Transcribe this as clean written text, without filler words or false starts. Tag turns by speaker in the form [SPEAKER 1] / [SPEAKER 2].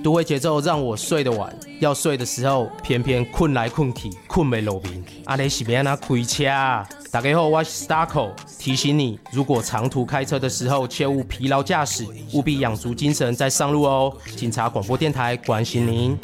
[SPEAKER 1] 都会节奏让我睡得晚，要睡的时候偏偏困来困去，困没落眠。阿你是要怎开车啊？大家好，我是 Starco， 提醒你，如果长途开车的时候，切勿疲劳驾驶，务必养足精神再上路哦。警察广播电台关心您。